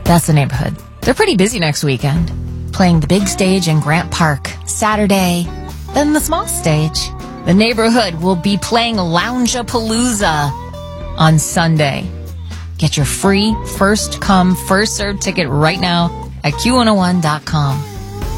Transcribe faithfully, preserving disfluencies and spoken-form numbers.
That's the Neighborhood. They're pretty busy next weekend, playing the big stage in Grant Park Saturday, then the small stage. The Neighborhood will be playing Lounge-a-Palooza on Sunday. Get your free first come, first served ticket right now at Q one oh one dot com.